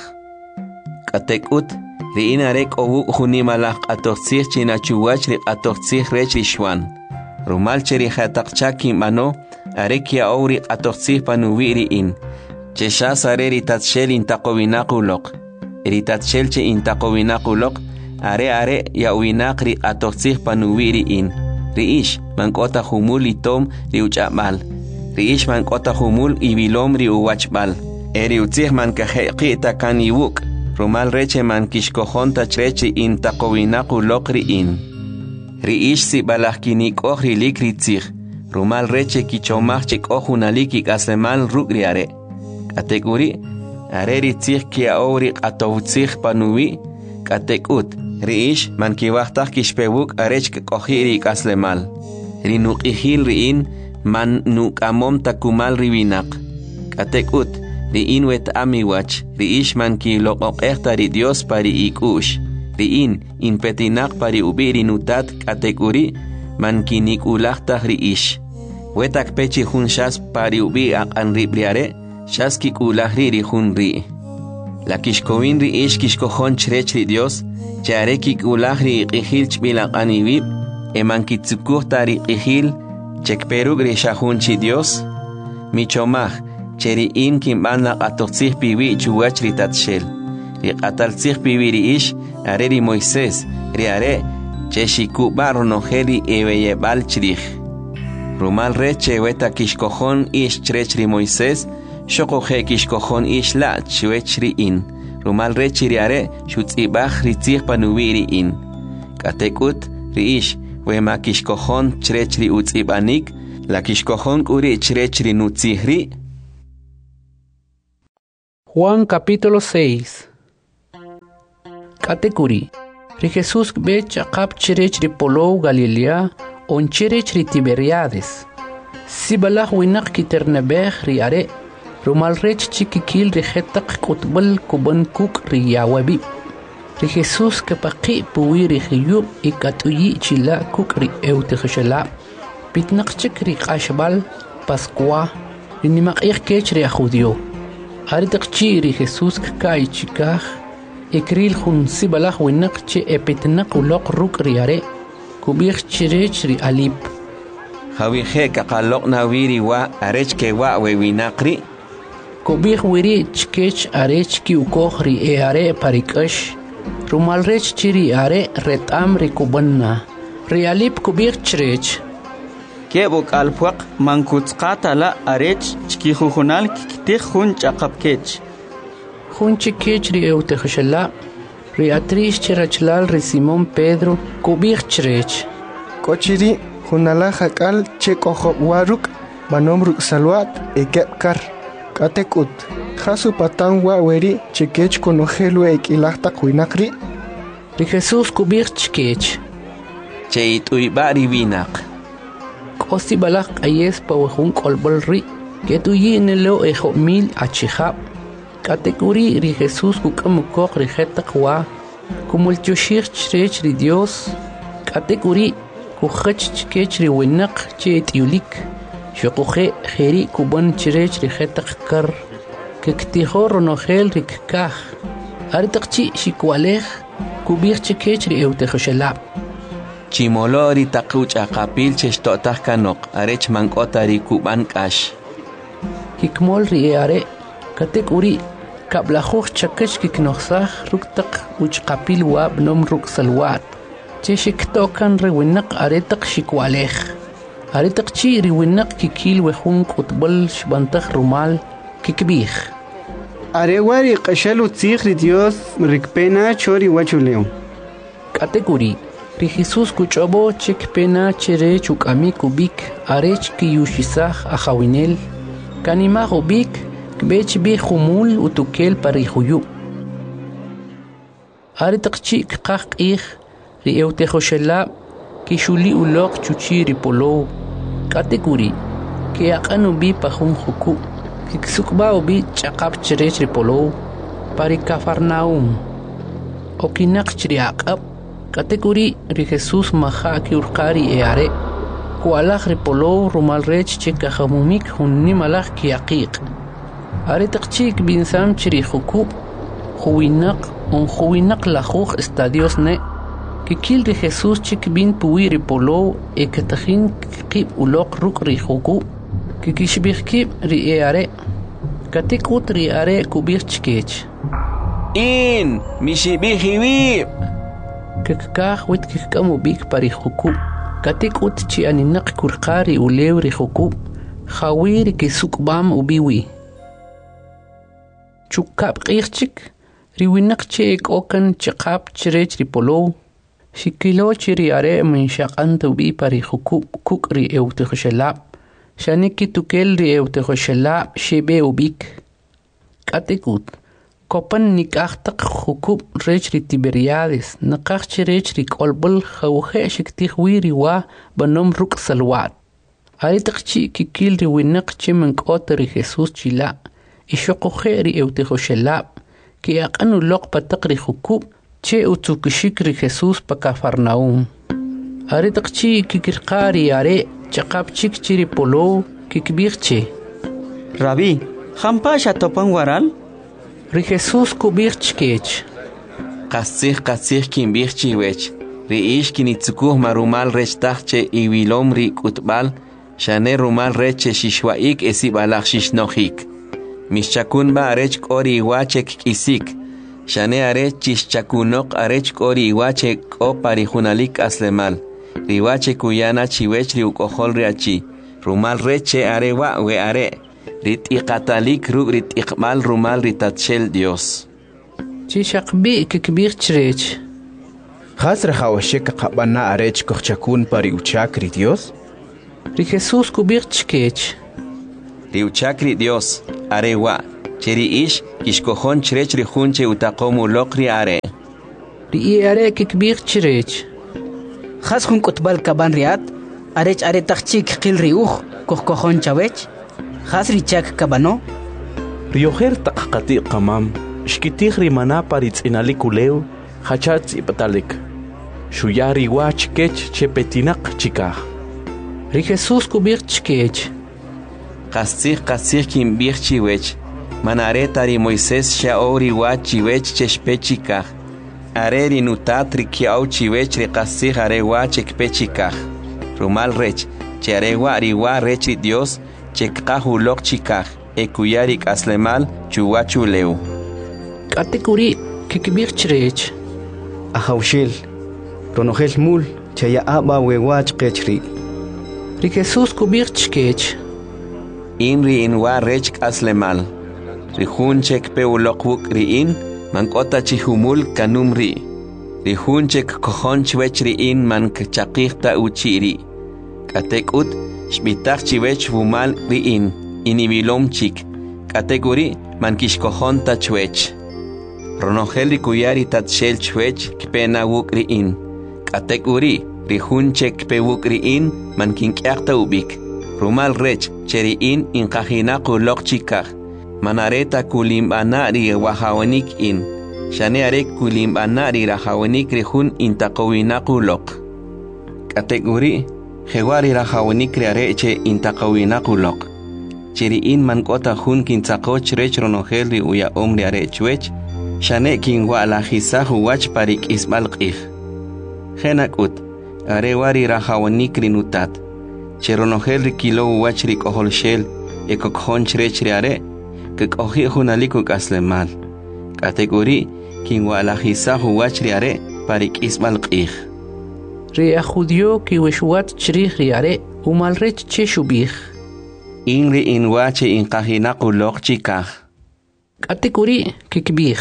Katekut riin are k'owuk hunimalaj atochtzih chinachuwach ri atochtzih rech rishwan. Rumal cheri jataqchak kimbano arekia ouri atochtzih panuwi in. Cheshas are ritatshel intaqowinaquloq. Ritatshel che intaqowinaquloq are yawinak ri atochtzih panuwi in. Riish mankota humul itom ri uchabal. Riish mankota humul ibilom ri uwachbal. Eriutzih mankajeqita kaniwuk. Rumal reche mankishkojonta chreche intaqowinaquloq in. Riish si balajkinik ojri likritzih. Rumal reche kichomach chek ojunalik ikaslemal rukriare. Kategori are ritzih kia ori atovtzih panuwi. Katekut riish mankiwachtaj kishpewuk arech kohiri ikaslemal. Rinuqihil riin man nukamom takumal riwinak. Katekut riin wet amiwach riish mankiloqoqehta ri Dios pari ikush. Riin inpetinak pari ubiri nutat kategori mankinikullajtaj riish. Wetak pechi hun shas pari ubi anribriare, shas kikulahri ri hun ri. La kishkowin ri ish kishkojon chrech ri Dios, chare kikulahri iqihil chbilaq anibib, eman kitzukuh tari iqihil, chekperug ri shahun chi Dios. Michomaj, cheri in kimban la atotzih piwi chuwach ri tatshel. Ri qataltzih piwi ri ish, are ri Moisés, ri are, cheshikubar ronojeli ebeyebal chrij. Rumal reche weta kishkojon ish chrechri Moisés, shokoje kishkojon ish la chwechri in. Rumal reche riare shutzibaj ritzih panuwi in. Katekut riish we ma kishkojon chrechri utzibanik la kishkojon uri chrechri nutzihri. Juan capítulo 6. Katekuri. Ri Jesús bech akap chrechri Polou Galilea on chrechri Tiberiades. Sibalah winak kiternebeh ri are rumal rech chikikil ri khetak kutbal kuban kuk ri yawabi. Ri Jesús kapaqi puwi ri khiyub ikatuyi chila kuk ri eutekhshala. Pitnak chik ri qashbal Pascua ri nimaq kech ri ajudio. Aritak chi ri Jesús kai chikah ikril khun sibalah winak chi epitnak ulok ruk ri are kubich chirech ri alip. Jawihe kakalok na wiri wa arech ke wa we winakri. Kubich wiri chkech arech ki ukohri e are parikash. Rumal rech chiri are retam ri kubanna. Ri alip kubich chirech. Kebuk alpuak mankutzqata la arech chki khunal kitih khun chaqapkech. Khun chikech ri eutekhshala. Ri atrish chirachlal ri Simón Pedro kubich chirech. Kochiri Hunala hakal chekojo waruk manomruk salwat ekepkar katekut hasu patan wa weri chekech konojelu ekilahta kuinakri. Ri Jesús kubich chkech. Cheit uibari winak. Kosi balak ayes pawahun kolbolri ketuyi nelo ejo mil achihab. Katekuri ri Jesús kukamukok ri hetakwa kumulchushir chrech ri Dios. Katekuri kukhach chkech ri winak chet yulik shokhe kheri kuban chrech ri khetak kar kektiho ronogel ri kah artaqchi shikwalej kubich chkech ri eutekhshala chimolori taquch aqapil chestotah kanok arech mankota ri kuban kash kikmol ri are katekuri kablajuj chakech kiknoxsaj ruktaq uchqapil wa bnom ruk salwat Cheshik tokan riwinak aretaq shikwalej. Aretaq chi riwinak kikil wejun kutbal shbantaj rumal kikbij. Arewari qashalu tzig ri Dios rikpena chori wachuleo. Katekuri ri Jesús kuchobo chikpena chere chukami kubik arech ki yushisaj ajawinel. Kanima ubik kbech bi khumul utukel parihuyu. Aretaq chi kqaq ri eutekhshala kishuli ulok chuchi ri Polou katekuri ke aqanu bi pahun khuku kiksukba ubi chaqap chrech ri Polou pari Cafarnaum okinak chri aqab katekuri ri Jesús maha ki urqari e are kualaj ri Polou rumal rech chekhamumik hunni malaj ki aqiq are taqchik binsam chri khuku khuwinak la khuj estadios ne Kikil ri Jesús chikbin puwi ri Polou ekatajin kib ulok ruk ri huku kikishbih kib ri eare katikut ri are kubich chkech in mishibih hiwib kikkah wit kikkamu bik pari huku katikut chi aninak kurqari ulew ri huku khawir kisukbam ubiwi chukab qirchik ri winak chek okan chaqab chrech ri Polou Shikilo chiri are min shaqanta bi pari huku kukri eutekhshala shaniki tukel ri eutekhshala shebe ubik katekut kopan nikaqtaq huku rech ri Tiberiades naqaq chrech ri kolbul khawhe shiktih wiri wa banom ruk salwat aitaqchi kikil ri winaq chimen qotri Jesús chila ishoqohe ri eutekhshala ki aqanu loq pataqri huku Che utukishikri Jesús pa Cafarnaum. Aritaqchi kikirqari are chaqap chik chiri Polou kikbirche. Rabí, hampasha topan waral? Ri Jesús kubirchkech. Qassih kimbirchi wech. Ri ish kinitzukuh marumal rech tachche iwilom ri kutbal shane rumal reche shishwaik esibalach shishnohik. Mishchakun ba arech kori wachek kisik. Shane are chishchakunok arech kori iwache ko parijunalik aslemal. Riwache kuyana chiwech ri ukohol riachi. Rumal reche are wa we are. Rit iqatalik rug rit iqmal rumal ritatshel Dios. Chishakbi kikbir chrech. Khas rajawashek qabana arech kochakun pari uchakri Dios. Ri Jesús kubir chkech. Ri uchakri Dios arewa cheri ish kishkohon chrech ri hunche utaqomu lokri are. Ri are kikbir chrech. Khas hun kutbal kaban riat arech are tachik qil riuh kokohon chawech. Khas richak kabano. Rioher taqqati qamam shkitig rimana paritz inalikuleu hachatz ipatalik. Shuyari wach kech chepetinaq chikah. Ri Jesús kubir chkech. Qasir kim bir chiwech. Manare tari Moisés shaori wach chiwech cheshpechikah. Are ri nutat ri kiau chiwech ri qasir are wach ekpechikah. Rumal rech charewa riwa rech ri Dios chekqahu lok chikah. Ekuyari kaslemal chuwachu leu. Katekuri kikbir chrech. Ahawshel ronogel mul chaya aba wewach qechri. Ri Jesús kubir chkech. Inri inwa rech kaslemal. Ri hunchek peulokuk ri in mankota chihumul kanumri. Ri hunchek kohon chwech ri in man kachaqihta uchiri. Katekut shbitach chiwech vumal ri in. Inibilom chik, kategori man kishkohon ta chwech. Ronogel kuyari tatshel chwech kpena wukri in. Kategori rihunche kpe wukri in man kinkyakta ubik. Rumal rech cheri in inkajinaku lok chikah. Manareta kulimbana ri wahawanik in. Shane arek kulimbana ri rahawanik rihun intakowinaku lok. Kategori hewari rahawanik ri areche intakowinaku lok. Cheri in man kota hun kin tsakoch rech ronogel ri uya omri are chwech, shane kin wa la hisahu wach parik ismal qih. Henakut, are wari rahawanik ri nutat. Cheronogel ri kilo wach ri kohol shel, ekokon chrech ri are, kekohi hunaliku kaslemal. Kategori kin wa la hisahu wach ri are parik ismal qih. Ri ajudio ki weshwat chrih ri are, umal rech cheshubih. Inri inwache inkajinaku lok chikah. Katekuri kikbih.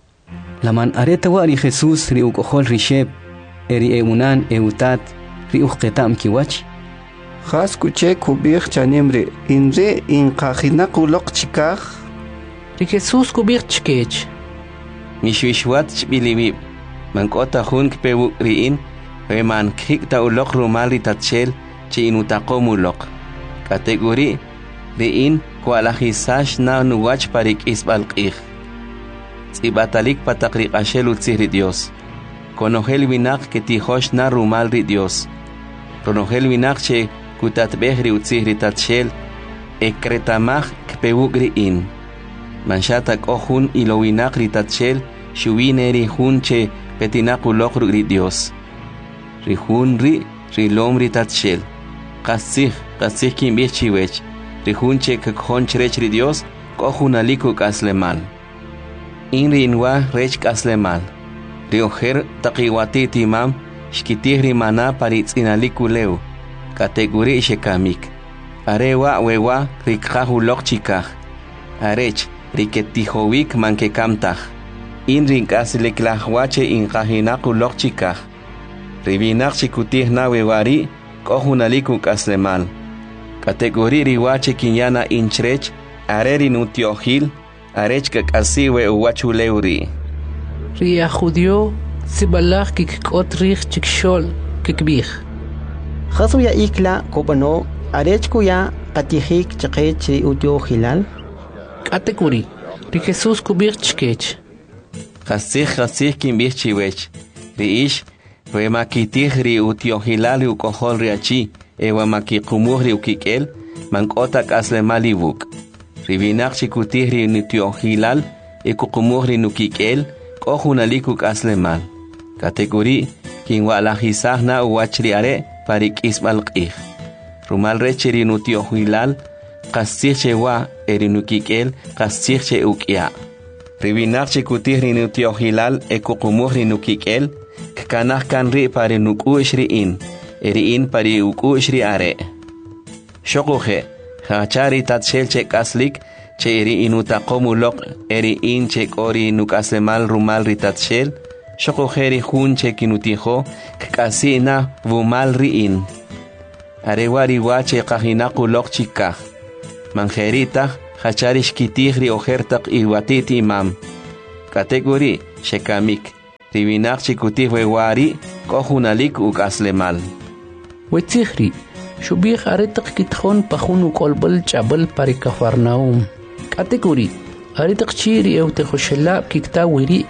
Laman areta wari Jesús ri ukohol risheb, eri eunan eutat ri uqetam kiwach. Khas kuche kubir chanimri inri inkajinaku lok chikah. Ri Jesús kubir chkech. Mishwishwat chbilibib. Mankota hun kpewuk ri in, man kikta ulok rumal ri tatshel chi inutaqomu lok. Kategori Riin kualahisash na nuwach parik isbal qih. Tsibatalik patakri qashelu tsihri Dios. Konogel winak que tijosh na rumal ri Dios. Ronogel winak che kutatbehri utsihri tatshel. Ekretamach kpewuk riin. Manshatak ohun ilo winak ri tatshel. Shuwine ri hun che petinakulok ri Dios. Ri hun ri lom ri tatshel. Qasih kim bichiwech. Rihunche kakon chrech ri Dios, kohunaliku kaslemal. Inri inwa rech kaslemal. Rioher taqiwati timam, shkitihri mana paritz inaliku leu. Kategori shekamik. Arewa wewa rikhahu lok chikah. Arech riketihowik mankekamtah. Inri kaslik lahwache inkajinaku lok chikah. Ribinak shikutihna wewari, kohunaliku kaslemal. Kategori riwache kinyana inchrech, areri nutiohil, arech kakasiwe uwachuleuri. Ria judio, sibalach kikot rich chikshol, kikbih. Khasu ya ikla kopano, arech kuya katihik chakech ri utiohilal. Kategori, ri Jesús kubir chkech. Khasih kimbih chiwech. Riish, remakitih ri utiohilal ukohol riachi. Ewa makikumuhri ukikel, mankota kaslemali vuk. Ribinak chikutihri nutiohilal, ekukumuhri nukikel, kohunaliku kaslemal. Kategori, kinwalahisah na uwachri are, parik ismal qih. Rumal recheri nutiohilal, kasirche wa erinukikel, kasirche ukia. Ribinak chikutihri nutiohilal, ekukumuhri nukikel, kakanah kanri pare nukuishri in. Eriin pari ukushri are. Shokuhe, hachari tatshel che kaslik, che eri inutaqomu lok, eriin che kori nukaslemal rumal ritatshel, shokojeri hun che kinutijo kasina vumal riin. Arewari wache kahina kulok chikah. Manjerita hacharish kitihri ojertak iwatiti imam. Kategori shekamik. Ribinak chikutihwe wari kohunalik ukaslemal. Wetzihri. Shubih aretak kitjon pajun ukolbal chabal pari Cafarnaum. Kategori. Aretak chiri eutejoshelab kiktawiri.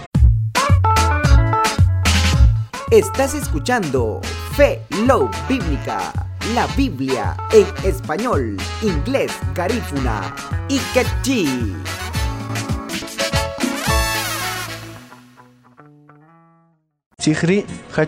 Estás escuchando Fe Love Bíblica, la Biblia en español, inglés, garífuna y quechí. Chihri